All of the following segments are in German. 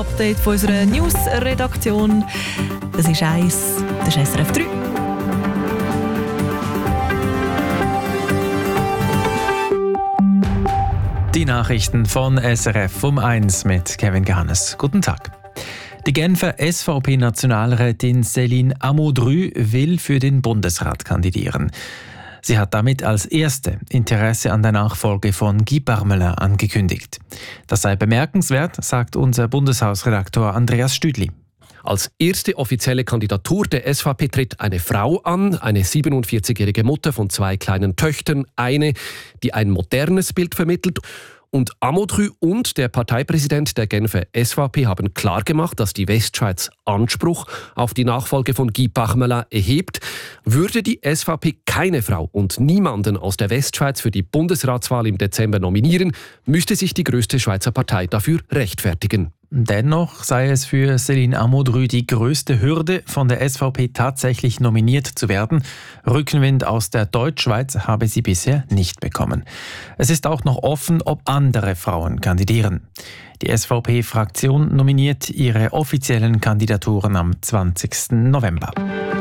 Update von unserer News-Redaktion. Das ist SRF 3. Die Nachrichten von SRF um 1 mit Kevin Garnes. Guten Tag. Die Genfer SVP-Nationalrätin Céline Amodru will für den Bundesrat kandidieren. Sie hat damit als erste Interesse an der Nachfolge von Guy Parmelin angekündigt. Das sei bemerkenswert, sagt unser Bundeshausredaktor Andreas Stüdli. Als erste offizielle Kandidatur der SVP tritt eine Frau an, eine 47-jährige Mutter von 2 kleinen Töchtern, eine, die ein modernes Bild vermittelt. Und Amodru und der Parteipräsident der Genfer SVP haben klargemacht, dass die Westschweiz Anspruch auf die Nachfolge von Guy Parmelin erhebt. Würde die SVP keine Frau und niemanden aus der Westschweiz für die Bundesratswahl im Dezember nominieren, müsste sich die grösste Schweizer Partei dafür rechtfertigen. Dennoch sei es für Céline Amodru die grösste Hürde, von der SVP tatsächlich nominiert zu werden. Rückenwind aus der Deutschschweiz habe sie bisher nicht bekommen. Es ist auch noch offen, ob andere Frauen kandidieren. Die SVP-Fraktion nominiert ihre offiziellen Kandidaturen am 20. November.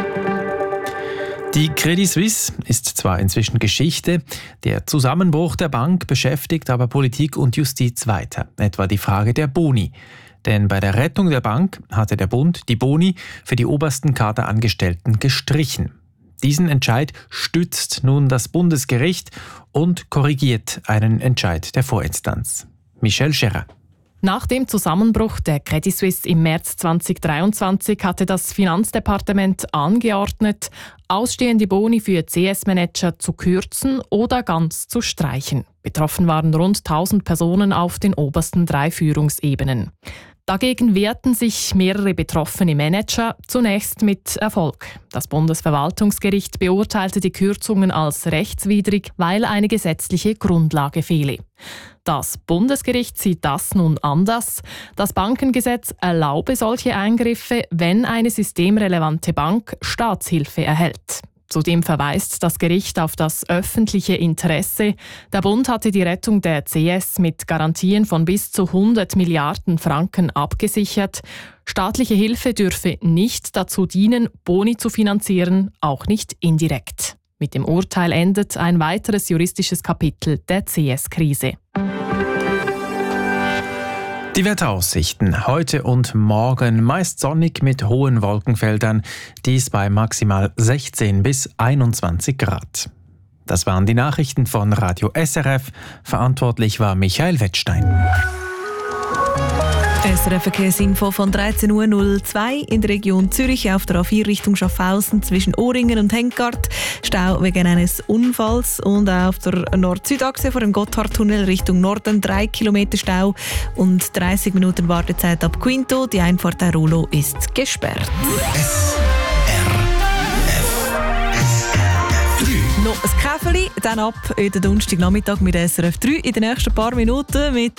Die Credit Suisse ist zwar inzwischen Geschichte, der Zusammenbruch der Bank beschäftigt aber Politik und Justiz weiter, etwa die Frage der Boni. Denn bei der Rettung der Bank hatte der Bund die Boni für die obersten Kaderangestellten gestrichen. Diesen Entscheid stützt nun das Bundesgericht und korrigiert einen Entscheid der Vorinstanz. Michelle Scherer. Nach dem Zusammenbruch der Credit Suisse im März 2023 hatte das Finanzdepartement angeordnet, ausstehende Boni für CS-Manager zu kürzen oder ganz zu streichen. Betroffen waren rund 1000 Personen auf den obersten 3 Führungsebenen. Dagegen wehrten sich mehrere betroffene Manager, zunächst mit Erfolg. Das Bundesverwaltungsgericht beurteilte die Kürzungen als rechtswidrig, weil eine gesetzliche Grundlage fehle. Das Bundesgericht sieht das nun anders. Das Bankengesetz erlaube solche Eingriffe, wenn eine systemrelevante Bank Staatshilfe erhält. Zudem verweist das Gericht auf das öffentliche Interesse. Der Bund hatte die Rettung der CS mit Garantien von bis zu 100 Milliarden Franken abgesichert. Staatliche Hilfe dürfe nicht dazu dienen, Boni zu finanzieren, auch nicht indirekt. Mit dem Urteil endet ein weiteres juristisches Kapitel der CS-Krise. Die Wetteraussichten heute und morgen meist sonnig mit hohen Wolkenfeldern, dies bei maximal 16 bis 21 Grad. Das waren die Nachrichten von Radio SRF. Verantwortlich war Michael Wettstein. SRF-Verkehrsinfo von 13.02 Uhr in der Region Zürich auf der A4 Richtung Schaffhausen zwischen Oringen und Henkgart. Stau wegen eines Unfalls und auf der Nord-Süd-Achse vor dem Gotthardtunnel Richtung Norden 3 Kilometer Stau und 30 Minuten Wartezeit ab Quinto. Die Einfahrt der Rulo ist gesperrt. Noch ein Käferli, dann ab in den Donnerstagnachmittag mit SRF 3 in den nächsten paar Minuten mit